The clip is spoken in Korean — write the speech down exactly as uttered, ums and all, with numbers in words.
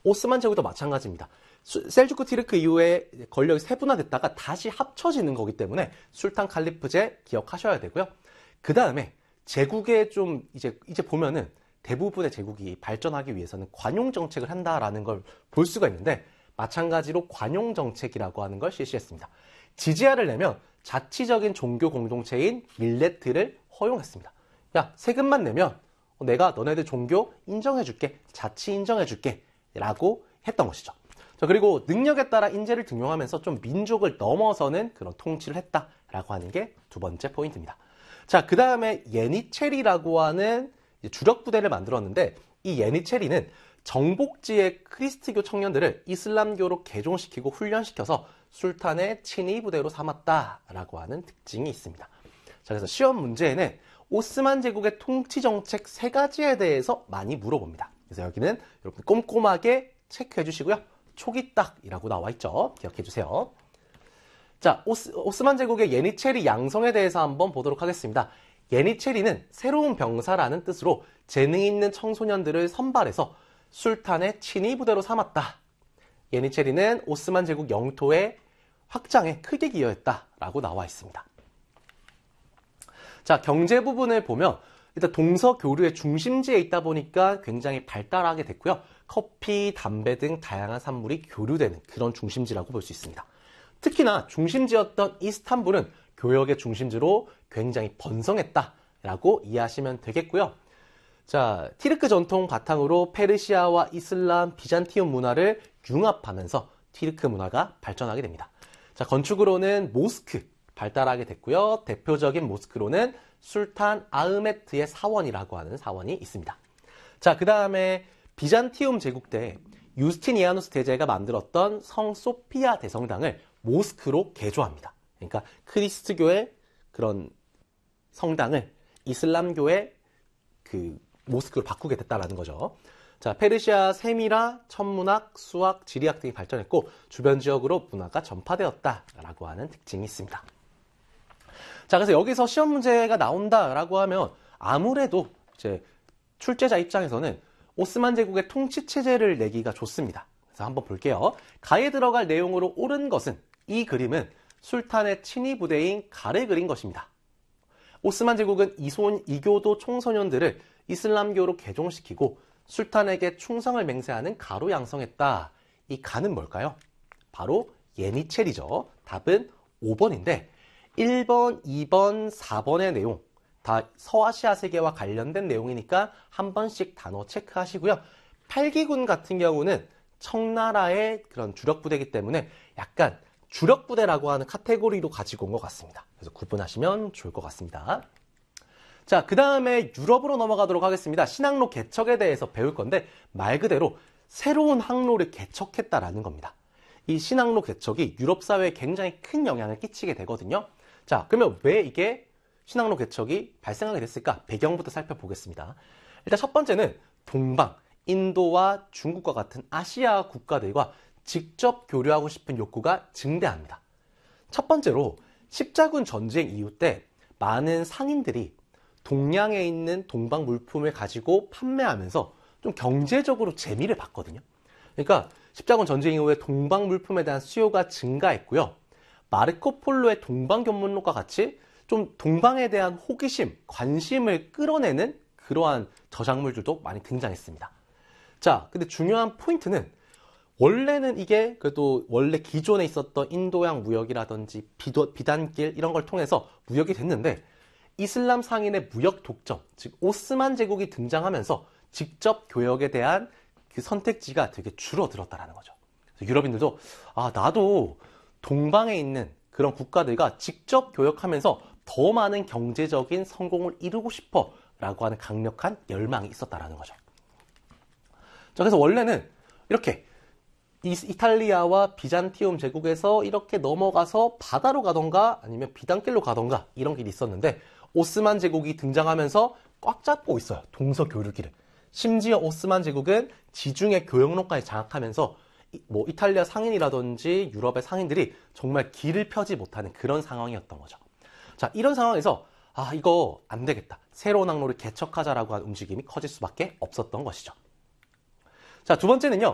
오스만 제국도 마찬가지입니다. 셀주크 티르크 이후에 권력이 세분화됐다가 다시 합쳐지는 거기 때문에 술탄 칼리프제 기억하셔야 되고요. 그 다음에 제국에 좀 이제 이제 보면은 대부분의 제국이 발전하기 위해서는 관용 정책을 한다라는 걸 볼 수가 있는데, 마찬가지로 관용 정책이라고 하는 걸 실시했습니다. 지지아를 내면 자치적인 종교 공동체인 밀레트를 허용했습니다. 야, 세금만 내면 내가 너네들 종교 인정해줄게, 자치 인정해줄게 라고 했던 것이죠. 자, 그리고 능력에 따라 인재를 등용하면서 좀 민족을 넘어서는 그런 통치를 했다라고 하는 게 두 번째 포인트입니다. 자, 그 다음에 예니체리라고 하는 주력 부대를 만들었는데, 이 예니체리는 정복지의 크리스트교 청년들을 이슬람교로 개종시키고 훈련시켜서 술탄의 친위 부대로 삼았다라고 하는 특징이 있습니다. 자, 그래서 시험 문제에는 오스만 제국의 통치 정책 세 가지에 대해서 많이 물어봅니다. 그래서 여기는 여러분 꼼꼼하게 체크해 주시고요. 초기딱이라고 나와 있죠. 기억해 주세요. 자, 오스, 오스만 제국의 예니체리 양성에 대해서 한번 보도록 하겠습니다. 예니체리는 새로운 병사라는 뜻으로 재능 있는 청소년들을 선발해서 술탄의 친위 부대로 삼았다. 예니체리는 오스만 제국 영토의 확장에 크게 기여했다라고 나와 있습니다. 자, 경제 부분을 보면 일단 동서교류의 중심지에 있다 보니까 굉장히 발달하게 됐고요. 커피, 담배 등 다양한 산물이 교류되는 그런 중심지라고 볼 수 있습니다. 특히나 중심지였던 이스탄불은 교역의 중심지로 굉장히 번성했다라고 이해하시면 되겠고요. 자, 티르크 전통 바탕으로 페르시아와 이슬람, 비잔티움 문화를 융합하면서 티르크 문화가 발전하게 됩니다. 자, 건축으로는 모스크 발달하게 됐고요. 대표적인 모스크로는 술탄 아흐메트의 사원이라고 하는 사원이 있습니다. 자, 그 다음에 비잔티움 제국 때 유스티니아누스 대제가 만들었던 성 소피아 대성당을 모스크로 개조합니다. 그러니까 크리스트교의 그런 성당을 이슬람교의 그 모스크로 바꾸게 됐다라는 거죠. 자, 페르시아 세미라, 천문학, 수학, 지리학 등이 발전했고 주변 지역으로 문화가 전파되었다라고 하는 특징이 있습니다. 자, 그래서 여기서 시험 문제가 나온다라고 하면 아무래도 이제 출제자 입장에서는 오스만 제국의 통치 체제를 내기가 좋습니다. 그래서 한번 볼게요. 가에 들어갈 내용으로 옳은 것은 이 그림은 술탄의 친위 부대인 가를 그린 것입니다. 오스만 제국은 이손, 이교도 청소년들을 이슬람교로 개종시키고 술탄에게 충성을 맹세하는 가로 양성했다. 이 가는 뭘까요? 바로 예니체리죠. 답은 오 번인데 일 번, 이 번, 사 번의 내용 다 서아시아 세계와 관련된 내용이니까 한 번씩 단어 체크하시고요. 팔기군 같은 경우는 청나라의 그런 주력 부대이기 때문에 약간 주력 부대라고 하는 카테고리로 가지고 온 것 같습니다. 그래서 구분하시면 좋을 것 같습니다. 자, 그 다음에 유럽으로 넘어가도록 하겠습니다. 신항로 개척에 대해서 배울 건데 말 그대로 새로운 항로를 개척했다라는 겁니다. 이 신항로 개척이 유럽 사회에 굉장히 큰 영향을 끼치게 되거든요. 자, 그러면 왜 이게 신항로 개척이 발생하게 됐을까? 배경부터 살펴보겠습니다. 일단 첫 번째는 동방, 인도와 중국과 같은 아시아 국가들과 직접 교류하고 싶은 욕구가 증대합니다. 첫 번째로 십자군 전쟁 이후 때 많은 상인들이 동양에 있는 동방 물품을 가지고 판매하면서 좀 경제적으로 재미를 봤거든요. 그러니까 십자군 전쟁 이후에 동방 물품에 대한 수요가 증가했고요. 마르코폴로의 동방견문록과 같이 좀 동방에 대한 호기심, 관심을 끌어내는 그러한 저작물들도 많이 등장했습니다. 자, 근데 중요한 포인트는 원래는 이게 그래도 원래 기존에 있었던 인도양 무역이라든지 비도, 비단길 이런 걸 통해서 무역이 됐는데 이슬람 상인의 무역 독점, 즉 오스만 제국이 등장하면서 직접 교역에 대한 그 선택지가 되게 줄어들었다라는 거죠. 그래서 유럽인들도 아 나도 동방에 있는 그런 국가들과 직접 교역하면서 더 많은 경제적인 성공을 이루고 싶어라고 하는 강력한 열망이 있었다라는 거죠. 자, 그래서 원래는 이렇게 이탈리아와 비잔티움 제국에서 이렇게 넘어가서 바다로 가던가 아니면 비단길로 가던가 이런 길이 있었는데 오스만 제국이 등장하면서 꽉 잡고 있어요. 동서교류길을. 심지어 오스만 제국은 지중해 교역로까지 장악하면서 뭐 이탈리아 상인이라든지 유럽의 상인들이 정말 길을 펴지 못하는 그런 상황이었던 거죠. 자, 이런 상황에서 아 이거 안 되겠다. 새로운 항로를 개척하자라고 한 움직임이 커질 수밖에 없었던 것이죠. 자, 두 번째는요.